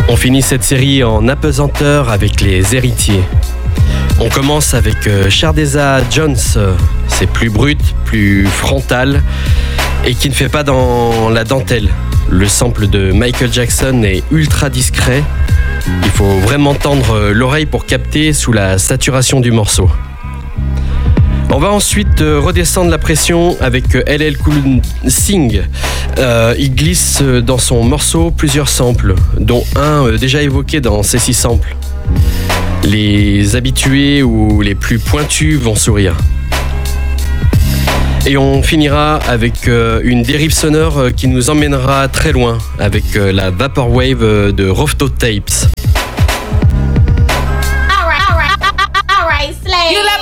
On finit cette série en apesanteur avec les héritiers. On commence avec Shardeza Jones, c'est plus brut, plus frontal et qui ne fait pas dans la dentelle. Le sample de Michael Jackson est ultra discret, il faut vraiment tendre l'oreille pour capter sous la saturation du morceau. On va ensuite redescendre la pression avec LL Cool Singh. Il glisse dans son morceau plusieurs samples, dont un déjà évoqué dans C6 Samples. Les habitués ou les plus pointus vont sourire. Et on finira avec une dérive sonore qui nous emmènera très loin avec la Vaporwave de Rofto Tapes.